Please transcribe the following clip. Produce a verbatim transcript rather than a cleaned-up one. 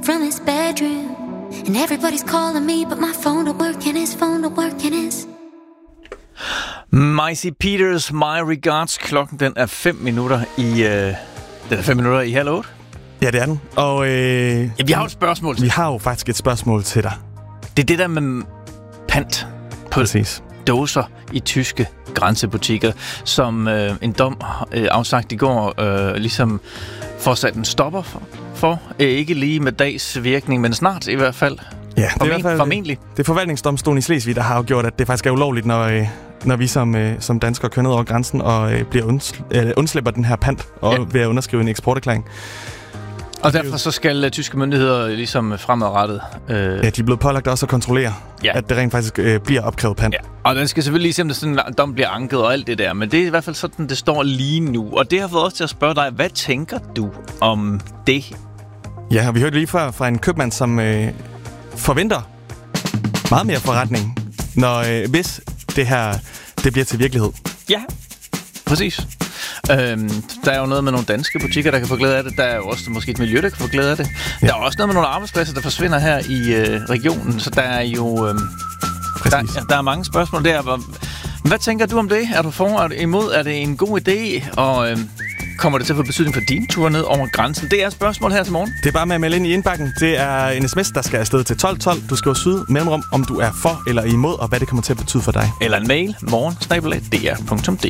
from his bedroom. And everybody's calling me, but my phone don't work and his phone don't work and his... Maisie Peters, My Regards. Klokken den er fem minutter i... Øh, den er fem minutter i halv otte. Ja, det er den. Og øh, ja, vi har et spørgsmål til Vi har jo faktisk et spørgsmål til dig. Det er det der med pant på Præcis. dåser i tyske grænsebutikker, som øh, en dom øh, afsagt i går øh, ligesom får sat en stopper for. for. Øh, ikke lige med dags virkning, men snart i hvert fald. Ja, det er, Formen- i hvert fald, formentlig. Det er forvaltningsdomstolen i Slesvig, der har jo gjort, at det faktisk er ulovligt, når, øh, når vi som, øh, som danskere kører ned over grænsen og øh, bliver undsl- øh, undslipper den her pant og ja. ved at underskrive en eksporterklæring. Og derfor så skal uh, tyske myndigheder ligesom fremadrettet... Øh... Ja, de er blevet pålagt også at kontrollere, ja. at det rent faktisk øh, bliver opkrævet pant. Ja. Og den skal selvfølgelig lige se, om det sådan en dom bliver anket og alt det der. Men det er i hvert fald sådan, det står lige nu. Og det har fået os til at spørge dig, hvad tænker du om det? Ja, og vi hørte lige før fra en købmand, som øh, forventer meget mere forretning, når, øh, hvis det her det bliver til virkelighed. Ja, præcis. Øhm, der er jo noget med nogle danske butikker, der kan få glæde af det. Der er jo også måske et miljø, der kan få glæde af det. Ja. Der er også noget med nogle arbejdspladser, der forsvinder her i øh, regionen. Så der er jo øh, der, ja, der er mange spørgsmål der. Hvad tænker du om det? Er du for, er du imod? Er det en god idé? Og øh, kommer det til at få betydning for din tur ned over grænsen? Det er et spørgsmål her til morgen. Det er bare med at melde ind i indbakken. Det er en sms, der skal afsted til tolv tolv. Du skriver syd mellemrum, om du er for eller imod, og hvad det kommer til at betyde for dig. Eller en mail, morgen snabel-a d r punktum d